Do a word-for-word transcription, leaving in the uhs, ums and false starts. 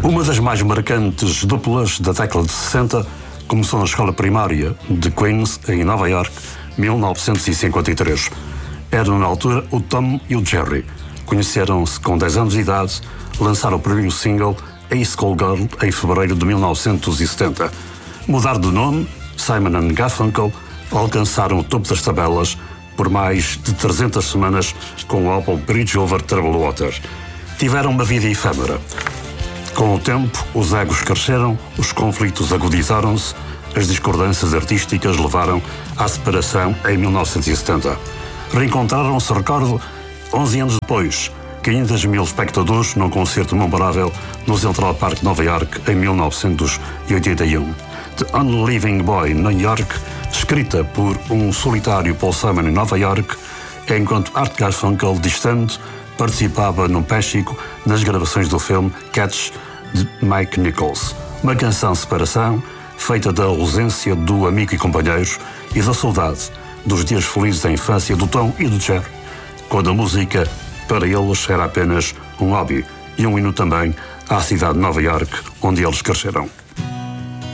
Uma das mais marcantes duplas da década de sessenta começou na escola primária de Queens, em Nova York, mil novecentos e cinquenta e três. Eram na altura o Tom e o Jerry. Conheceram-se com dez anos de idade, lançaram o primeiro single, A School Girl, em fevereiro de mil novecentos e setenta. Mudaram de nome, Simon and Garfunkel, alcançaram o topo das tabelas por mais de trezentas semanas com o álbum Bridge Over Troubled Water. Tiveram uma vida efêmera. Com o tempo, os egos cresceram, os conflitos agudizaram-se, as discordâncias artísticas levaram à separação em mil novecentos e setenta. Reencontraram-se, recordo, onze anos depois, quinhentos mil espectadores num concerto memorável no Central Park de Nova York em mil novecentos e oitenta e um. The Only Living Boy, New York, escrita por um solitário Paul Simon em Nova York, enquanto Art Garfunkel, distante, participava num péchico nas gravações do filme Catch, de Mike Nichols. Uma canção de separação, feita da ausência do amigo e companheiro e da saudade dos dias felizes da infância do Tom e do Jerry, quando a música, para eles, era apenas um hobby e um hino também à cidade de Nova York, onde eles cresceram.